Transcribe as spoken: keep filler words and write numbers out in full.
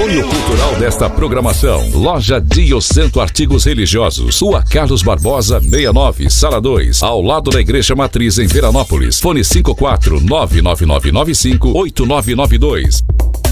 Cunho cultural desta programação. Loja Diocento Artigos Religiosos. Rua Carlos Barbosa, sessenta e nove, Sala dois. Ao lado da Igreja Matriz em Veranópolis. Fone cinco quatro nove nove nove nove cinco oito nove nove dois.